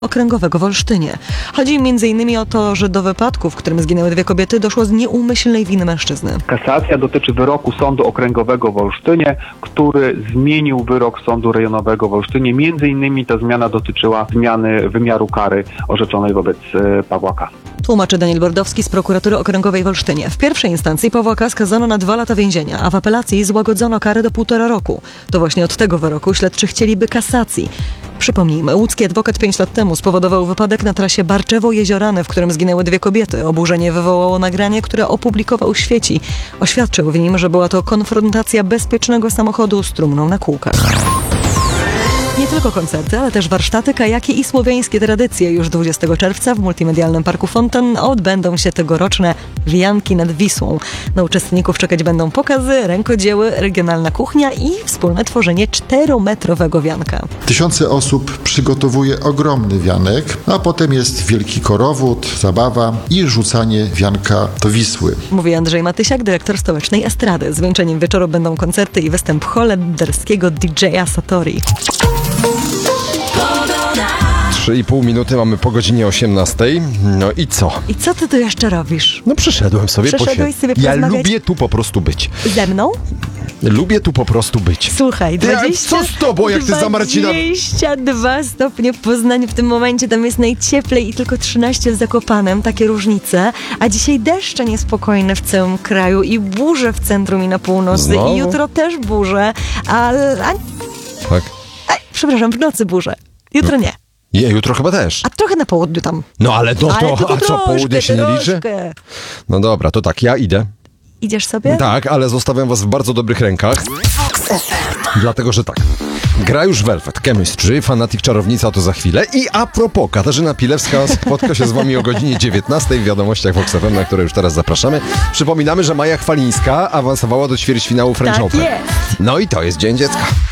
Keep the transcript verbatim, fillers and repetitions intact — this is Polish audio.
Okręgowego w Olsztynie. Chodzi między innymi o to, że do wypadku, w którym zginęły dwie kobiety, doszło z nieumyślnej winy mężczyzny. Kasacja dotyczy wyroku Sądu Okręgowego w Olsztynie, który zmienił wyrok Sądu Rejonowego w Olsztynie. Między innymi ta zmiana dotyczyła zmiany wymiaru kary orzeczonej wobec e, Pawła K. Tłumaczy Daniel Bordowski z Prokuratury Okręgowej w Olsztynie. W pierwszej instancji Pawła K. skazano na dwa lata więzienia, a w apelacji złagodzono karę do półtora roku. To właśnie od tego wyroku śledczy chcieliby kasacji. Przypomnijmy, łódzki adwokat pięć lat temu spowodował wypadek na trasie Barczewo-Jeziorane, w którym zginęły dwie kobiety. Oburzenie wywołało nagranie, które opublikował w sieci. Oświadczył w nim, że była to konfrontacja bezpiecznego samochodu z trumną na kółkach. Nie tylko koncerty, ale też warsztaty, kajaki i słowiańskie tradycje. Już dwudziestego czerwca w Multimedialnym Parku Fontan odbędą się tegoroczne wijanki nad Wisłą. Na uczestników czekać będą pokazy, rękodzieły, regionalna kuchnia i wspólne tworzenie czterometrowego wianka. Tysiące osób przygotowuje ogromny wianek, a potem jest wielki korowód, zabawa i rzucanie wianka do Wisły. Mówi Andrzej Matysiak, dyrektor stołecznej estrady. Zwieńczeniem wieczoru będą koncerty i występ holenderskiego D J a Satori. Trzy i pół minuty mamy po godzinie osiemnastej. No i co? I co ty tu jeszcze robisz? No przyszedłem sobie Przyszedłeś sobie Ja porozmawiać? lubię tu po prostu być. Ze mną? Lubię tu po prostu być. Słuchaj, Ty, a dwadzieścia, co z tobą, jak ty za Marcina... dwadzieścia dwa stopnie w Poznaniu w tym momencie, tam jest najcieplej i tylko trzynaście w Zakopanem, takie różnice. A dzisiaj deszcze niespokojne w całym kraju i burze w centrum i na północy. Znowu? I jutro też burze. A, a, Tak. a, przepraszam, w nocy burze. Jutro nie. Je, jutro chyba też. A trochę na południu tam. No ale to, Ale to tylko a co, troszkę, południe się nie liczy? troszkę. No dobra, to tak, ja idę. Idziesz sobie? Tak, ale zostawiam was w bardzo dobrych rękach. Dlatego, że tak. Gra już Velvet, Chemistry, Fanatic Czarownica to za chwilę. I a propos, Katarzyna Pilewska spotka się z wami o godzinie dziewiętnastej w wiadomościach Vox F M, na które już teraz zapraszamy. Przypominamy, że Maja Chwalińska awansowała do ćwierćfinału French Tak Open. jest. No i to jest Dzień Dziecka.